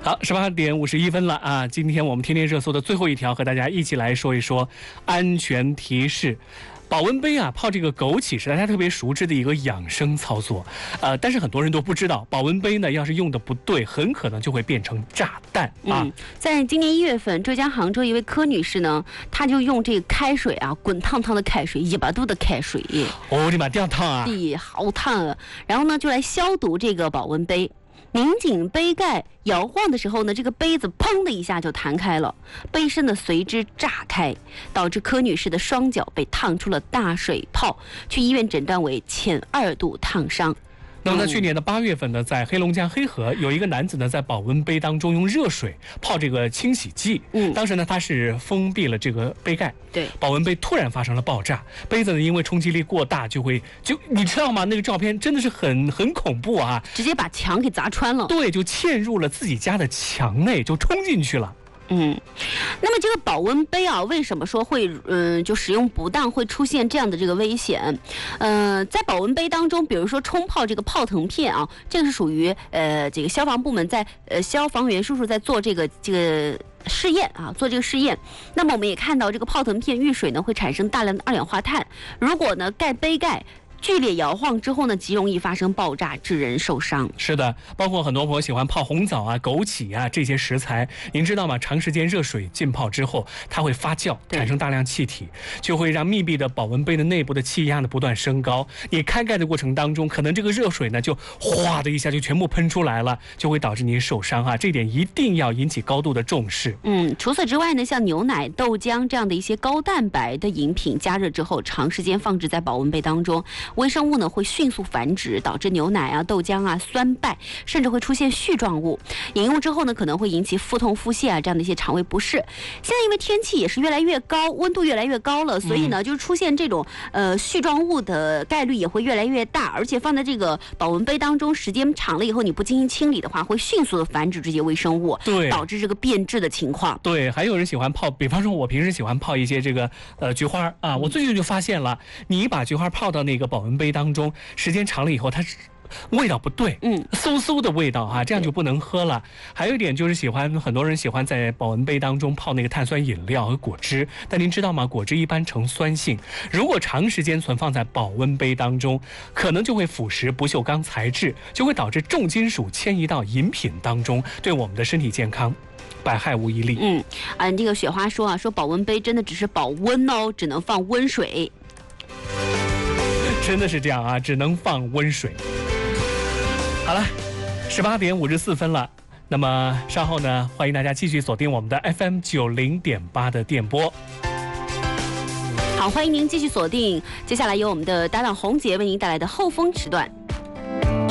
好，18:51了啊！今天我们天天热搜的最后一条，和大家一起来说一说安全提示。保温杯啊，泡这个枸杞是大家特别熟知的一个养生操作，但是很多人都不知道，保温杯呢，要是用的不对，很可能就会变成炸弹啊！ 在今年1月份，浙江杭州一位柯女士呢，她就用这个开水啊，滚烫烫的开水，100度的开水， 哦，你妈这样烫啊！ 好烫啊！然后呢，就来消毒这个保温杯。拧紧杯盖摇晃的时候呢，这个杯子砰的一下就弹开了，杯身呢随之炸开，导致柯女士的双脚被烫出了大水泡，去医院诊断为前2度烫伤。 那么在去年的8月份呢，在黑龙江黑河有一个男子呢，在保温杯当中用热水泡这个清洗剂。当时呢他是封闭了这个杯盖， 对， 保温杯突然发生了爆炸，杯子呢因为冲击力过大就你知道吗？那个照片真的是很恐怖啊， 直接把墙给砸穿了。 对，就嵌入了自己家的墙内，就冲进去了。 那么这个保温杯啊，为什么说会就使用不当会出现这样的这个危险？在保温杯当中，比如说冲泡这个泡腾片啊，这个是属于这个消防部门在消防员叔叔在做这个试验啊，做这个试验。那么我们也看到这个泡腾片遇水呢会产生大量的二氧化碳，如果呢杯盖剧烈摇晃之后呢，极容易发生爆炸，致人受伤。 是的，包括很多朋友喜欢泡红枣啊、枸杞啊这些食材，您知道吗？长时间热水浸泡之后，它会发酵，产生大量气体，就会让密闭的保温杯的内部的气压呢不断升高。你开盖的过程当中，可能这个热水呢就哗的一下就全部喷出来了，就会导致您受伤啊！这点一定要引起高度的重视。 除此之外呢，像牛奶、豆浆这样的一些高蛋白的饮品，加热之后长时间放置在保温杯当中，微生物呢会迅速繁殖，导致牛奶啊、豆浆啊酸败，甚至会出现絮状物。饮用之后呢，可能会引起腹痛、腹泻啊这样的一些肠胃不适。现在因为天气也是越来越高，温度越来越高了，所以呢，就是出现这种絮状物的概率也会越来越大。而且放在这个保温杯当中时间长了以后，你不进行清理的话，会迅速的繁殖这些微生物， 对， 导致这个变质的情况。 对，还有人喜欢泡，比方说我平时喜欢泡一些这个菊花啊，我最近就发现了，你把菊花泡到那个保温杯当中，时间长了以后，它是味道不对，馊馊的味道啊，这样就不能喝了。还有一点就是很多人喜欢在保温杯当中泡那个碳酸饮料和果汁，但您知道吗？果汁一般呈酸性，如果长时间存放在保温杯当中，可能就会腐蚀不锈钢材质，就会导致重金属迁移到饮品当中，对我们的身体健康百害无一利。 这个雪花说保温杯真的只是保温哦，只能放温水。 真的是这样啊，只能放温水。好了，18:54了。那么稍后呢，欢迎大家继续锁定我们的 FM 90.8的电波。 好，欢迎您继续锁定，接下来由我们的搭档洪杰为您带来的后风时段。